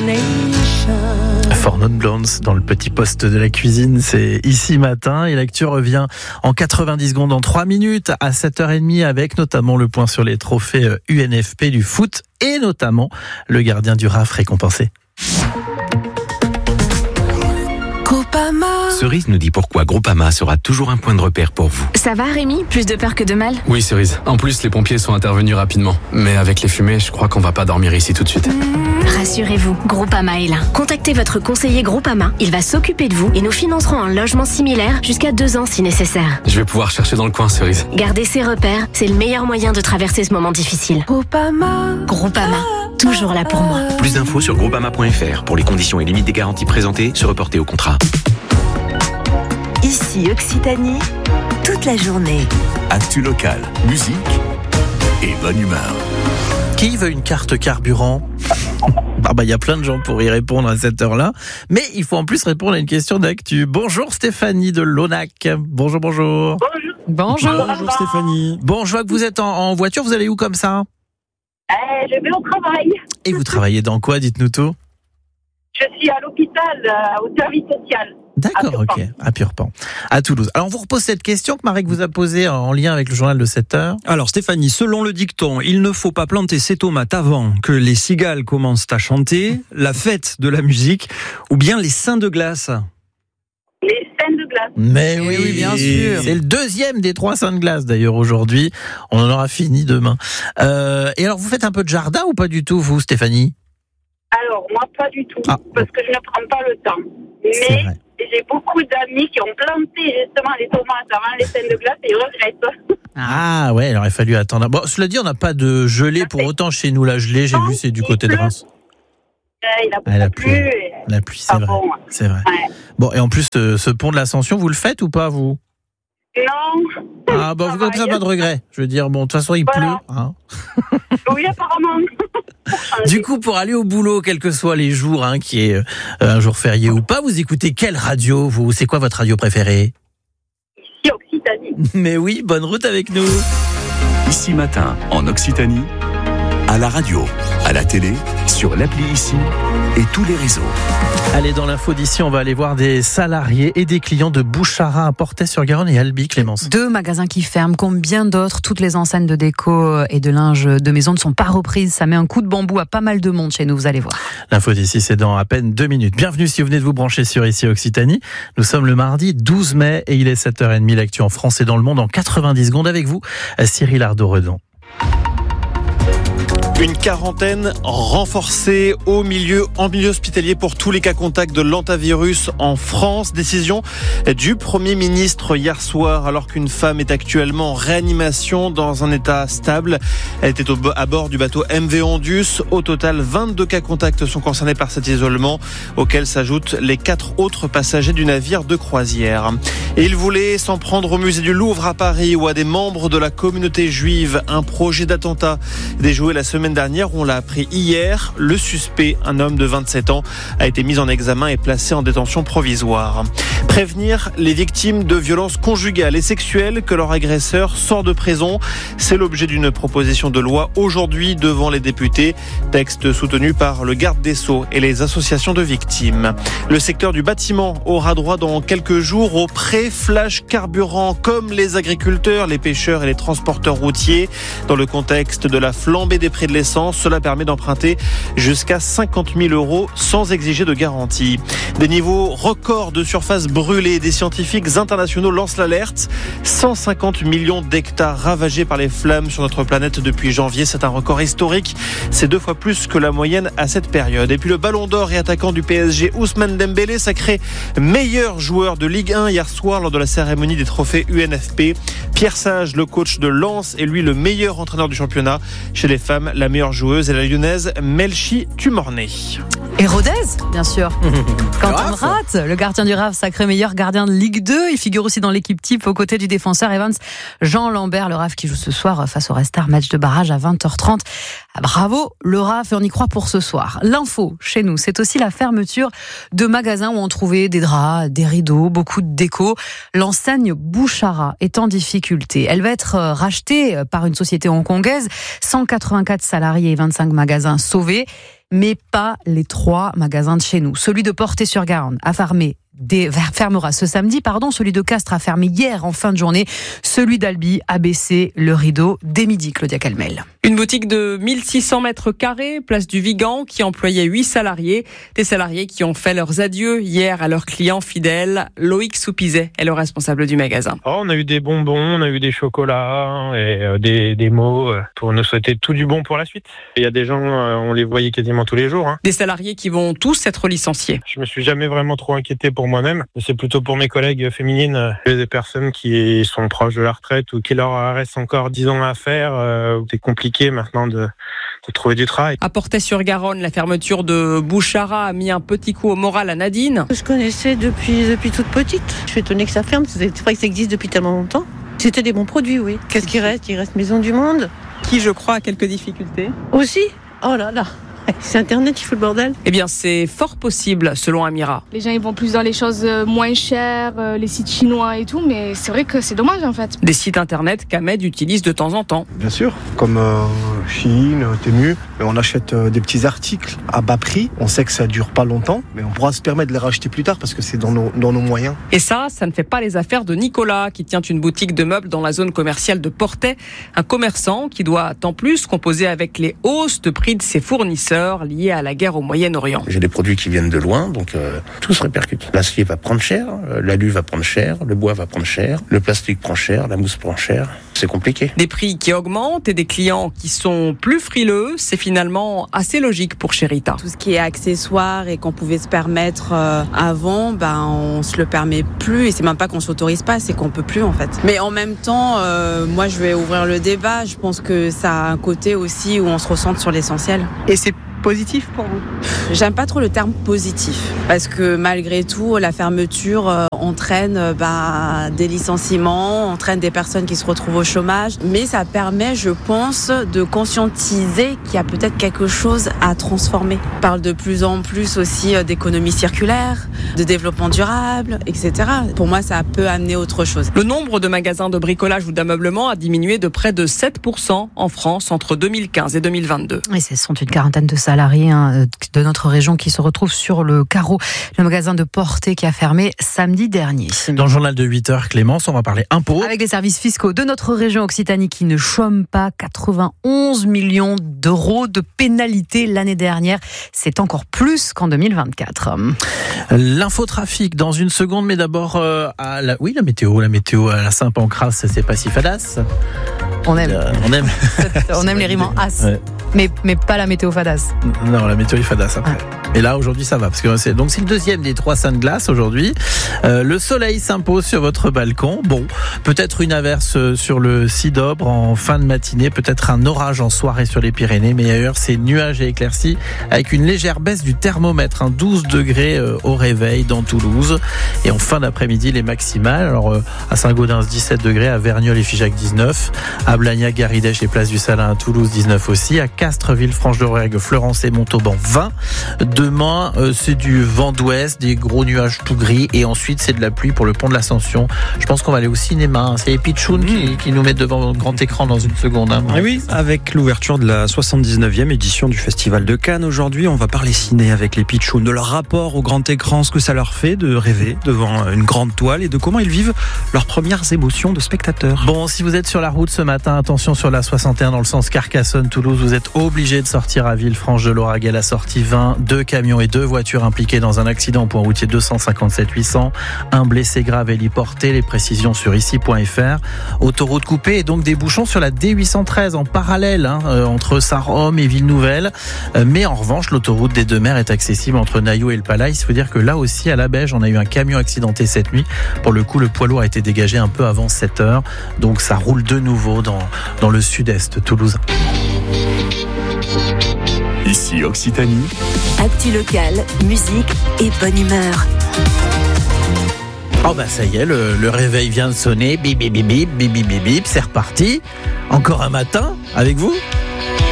Four Non Blondes dans le petit poste de la cuisine, c'est ici matin et l'actu revient en 90 secondes, en 3 minutes à 7h30 avec notamment le point sur les trophées UNFP du foot et notamment le gardien du RAF récompensé. Cerise nous dit pourquoi Groupama sera toujours un point de repère pour vous. Ça va Rémi ? Plus de peur que de mal ? Oui Cerise, en plus les pompiers sont intervenus rapidement. Mais avec les fumées, je crois qu'on va pas dormir ici tout de suite. Rassurez-vous, Groupama est là. Contactez votre conseiller Groupama, il va s'occuper de vous et nous financerons un logement similaire jusqu'à 2 ans si nécessaire. Je vais pouvoir chercher dans le coin Cerise. Gardez ces repères, c'est le meilleur moyen de traverser ce moment difficile. Groupama, toujours là pour moi. Plus d'infos sur groupama.fr. Pour les conditions et limites des garanties présentées, se reporter au contrat. Ici Occitanie, toute la journée. Actu locale, musique et bonne humeur. Qui veut une carte carburant ? Y a plein de gens pour y répondre à cette heure-là, mais il faut en plus répondre à une question d'actu. Bonjour Stéphanie de Launac. Bonjour. Bonjour Stéphanie. Bon, je vois que vous êtes en voiture, vous allez où comme ça ? Je vais au travail. Et vous travaillez dans quoi ? Dites-nous tout. Je suis à l'hôpital, au service social. D'accord, ok, à Purpan, à Toulouse. Alors on vous repose cette question que Marek vous a posée en lien avec le journal de 7h. Alors Stéphanie, selon le dicton, il ne faut pas planter ses tomates avant que les cigales commencent à chanter, la fête de la musique, ou bien les seins de glace. Les seins de glace. Mais oui, bien sûr. C'est le 2e des 3 seins de glace d'ailleurs aujourd'hui. On en aura fini demain. Et alors vous faites un peu de jardin ou pas du tout vous Stéphanie ? Alors moi pas du tout, parce que je ne prends pas le temps. Mais j'ai beaucoup d'amis qui ont planté justement les tomates avant les seins de glace et ils regrettent. Ah ouais, alors il a fallu attendre. Bon, cela dit, on n'a pas de gelée pour autant chez nous. La gelée, j'ai vu, c'est du côté de Reims. Il a plu. La pluie, c'est vrai. Bon. C'est vrai. Ouais. Bon, et en plus, ce pont de l'Ascension, vous le faites ou pas, vous ? Non. Ah vous n'avez pas de regret. Je veux dire, bon, de toute façon, il pleut. Hein. Oui, apparemment. Du coup, pour aller au boulot, quels que soient les jours, qui est un jour férié ou pas, vous écoutez quelle radio, vous ? C'est quoi votre radio préférée ? Ici, Occitanie. Mais oui, bonne route avec nous. Ici matin, en Occitanie, à la radio, à la télé, sur l'appli Ici et tous les réseaux. Allez, dans l'info d'ici, on va aller voir des salariés et des clients de Bouchara à Portet-sur-Garonne et Albi, Clémence. 2 magasins qui ferment, comme bien d'autres. Toutes les enseignes de déco et de linge de maison ne sont pas reprises. Ça met un coup de bambou à pas mal de monde chez nous, vous allez voir. L'info d'ici, c'est dans à peine 2 minutes. Bienvenue si vous venez de vous brancher sur Ici Occitanie. Nous sommes le mardi 12 mai et il est 7h30. L'actu en France et dans le monde en 90 secondes avec vous, Cyril Ardo-Redon. Une quarantaine renforcée en milieu hospitalier pour tous les cas contacts de l'hantavirus en France. Décision du Premier ministre hier soir alors qu'une femme est actuellement en réanimation dans un état stable. Elle était à bord du bateau MV Ondus. Au total, 22 cas contacts sont concernés par cet isolement auquel s'ajoutent les 4 autres passagers du navire de croisière. Et il voulait s'en prendre au musée du Louvre à Paris ou à des membres de la communauté juive. Un projet d'attentat déjoué la semaine dernière, on l'a appris hier. Le suspect, un homme de 27 ans, a été mis en examen et placé en détention provisoire. Prévenir les victimes de violences conjugales et sexuelles que leur agresseur sort de prison. C'est l'objet d'une proposition de loi aujourd'hui devant les députés. Texte soutenu par le garde des Sceaux et les associations de victimes. Le secteur du bâtiment aura droit dans quelques jours au prêt flash carburant comme les agriculteurs, les pêcheurs et les transporteurs routiers. Dans le contexte de la flambée des prix de l'essence, cela permet d'emprunter jusqu'à 50 000 € sans exiger de garantie. Des niveaux records de surface brûlée. Des scientifiques internationaux lancent l'alerte. 150 millions d'hectares ravagés par les flammes sur notre planète depuis janvier. C'est un record historique. C'est 2 fois plus que la moyenne à cette période. Et puis le ballon d'or et attaquant du PSG, Ousmane Dembélé, sacré meilleur joueur de Ligue 1 hier soir lors de la cérémonie des trophées UNFP. Pierre Sage, le coach de Lens, est lui le meilleur entraîneur du championnat. Chez les femmes, la meilleure joueuse est la lyonnaise Melchi Tumorné. Et Rodez, bien sûr. Quand on rate, le gardien du RAF, sacré meilleur gardien de Ligue 2. Il figure aussi dans l'équipe type aux côtés du défenseur Evans Jean Lambert. Le RAF qui joue ce soir face au Red Star, match de barrage à 20h30. Ah, bravo le RAF et on y croit pour ce soir. L'info chez nous, c'est aussi la fermeture de magasins où on trouvait des draps, des rideaux, beaucoup de déco. L'enseigne Bouchara est en difficulté. Elle va être rachetée par une société hongkongaise. 184 salariés et 25 magasins sauvés. mais pas les 3 magasins de chez nous. Celui de Portet-sur-Garonne fermera ce samedi, celui de Castres a fermé hier en fin de journée, celui d'Albi a baissé le rideau dès midi, Claudia Calmel. Une boutique de 1600 mètres carrés, place du Vigan, qui employait 8 salariés. Des salariés qui ont fait leurs adieux hier à leurs clients fidèles. Loïc Soupizet est le responsable du magasin. On a eu des bonbons, on a eu des chocolats et des mots pour nous souhaiter tout du bon pour la suite. Il y a des gens, on les voyait quasiment tous les jours. Des salariés qui vont tous être licenciés. Je me suis jamais vraiment trop inquiété pour moi-même. C'est plutôt pour mes collègues féminines, des personnes qui sont proches de la retraite ou qui leur reste encore 10 ans à faire. C'est compliqué maintenant de trouver du travail. À Portet-sur-Garonne, la fermeture de Bouchara a mis un petit coup au moral à Nadine. Je connaissais depuis toute petite. Je suis étonnée que ça ferme. C'est vrai que ça existe depuis tellement longtemps. C'était des bons produits, oui. Qu'est-ce qui reste ? Il reste Maison du Monde. Qui, je crois, a quelques difficultés. Aussi ? Oh là là. C'est Internet qui fout le bordel. Eh bien, c'est fort possible, selon Amira. Les gens ils vont plus dans les choses moins chères, les sites chinois et tout, mais c'est vrai que c'est dommage en fait. Des sites internet qu'Ahmed utilise de temps en temps. Bien sûr, comme Shein, Temu, on achète des petits articles à bas prix. On sait que ça dure pas longtemps, mais on pourra se permettre de les racheter plus tard parce que c'est dans nos moyens. Et ça ne fait pas les affaires de Nicolas, qui tient une boutique de meubles dans la zone commerciale de Portet. Un commerçant qui doit en plus composer avec les hausses de prix de ses fournisseurs liées à la guerre au Moyen-Orient. J'ai des produits qui viennent de loin, donc tout se répercute. L'acier va prendre cher, l'alu va prendre cher, le bois va prendre cher, le plastique prend cher, la mousse prend cher. C'est compliqué. Des prix qui augmentent et des clients qui sont plus frileux, c'est finalement assez logique pour Chérita. Tout ce qui est accessoires et qu'on pouvait se permettre avant, on se le permet plus et c'est même pas qu'on s'autorise pas, c'est qu'on peut plus en fait. Mais en même temps, moi je vais ouvrir le débat, je pense que ça a un côté aussi où on se recentre sur l'essentiel. Et c'est positif pour vous ? J'aime pas trop le terme positif parce que malgré tout la fermeture entraîne des licenciements, entraîne des personnes qui se retrouvent au chômage, mais ça permet, je pense, de conscientiser qu'il y a peut-être quelque chose à transformer. On parle de plus en plus aussi d'économie circulaire, de développement durable, etc. Pour moi, ça peut amener autre chose. Le nombre de magasins de bricolage ou d'ameublement a diminué de près de 7% en France entre 2015 et 2022. Et ce sont une quarantaine de salariés de notre région qui se retrouvent sur le carreau. Le magasin de Portet qui a fermé samedi dernier. Dans le journal de 8h, Clémence, on va parler impôts. Avec les services fiscaux de notre région Occitanie qui ne chôment pas, 91 millions d'euros de pénalités l'année dernière. C'est encore plus qu'en 2024. L'infotrafic dans une seconde, mais d'abord la météo à la Saint-Pancras, c'est pas si fadasse. On aime. On aime les rimes en as. Ouais. Mais pas la météo fadasse. Non, la météo est fadasse après. Et là, aujourd'hui, ça va. Parce que c'est le deuxième des 3 saints de glace aujourd'hui. Le soleil s'impose sur votre balcon. Bon, peut-être une averse sur le Cidobre en fin de matinée. Peut-être un orage en soirée sur les Pyrénées. Mais ailleurs, c'est nuages et éclaircies avec une légère baisse du thermomètre. 12 degrés au réveil dans Toulouse. Et en fin d'après-midi, les maximales. Alors, à Saint-Gaudens, 17 degrés. À Verniolle et Figeac, 19. À Blagnac, Garidèche et Place du Salin à Toulouse, 19 aussi. À Castres, Villefranche-de-Rouergue, Florence et Montauban, 20. Demain, c'est du vent d'ouest, des gros nuages tout gris et ensuite c'est de la pluie pour le pont de l'Ascension. Je pense qu'on va aller au cinéma. C'est les Pitchouns qui nous mettent devant le grand écran dans une seconde. Et oui, avec l'ouverture de la 79e édition du Festival de Cannes. Aujourd'hui, on va parler ciné avec les Pitchouns, de leur rapport au grand écran, ce que ça leur fait de rêver devant une grande toile et de comment ils vivent leurs premières émotions de spectateurs. Bon, si vous êtes sur la route ce matin, attention sur la 61 dans le sens Carcassonne-Toulouse, vous êtes obligé de sortir à Villefranche-de-Lauragais à la sortie 20. 2 camions et 2 voitures impliquées dans un accident au point routier 257 800. Un blessé grave héliporté. Les précisions sur ici.fr. Autoroute coupée et donc des bouchons sur la D813 en parallèle entre Saint-Rome et Ville-Nouvelle. Mais en revanche, l'autoroute des Deux-Mers est accessible entre Naillot et le Palais. Il faut dire que là aussi, à la Beige, on a eu un camion accidenté cette nuit. Pour le coup, le poids lourd a été dégagé un peu avant 7h. Donc ça roule de nouveau dans le sud-est toulousain. Ici Occitanie. Actu local, musique et bonne humeur. Oh ça y est, le réveil vient de sonner. Bip, bip, bip, bip, bip, bip, bip, c'est reparti. Encore un matin avec vous.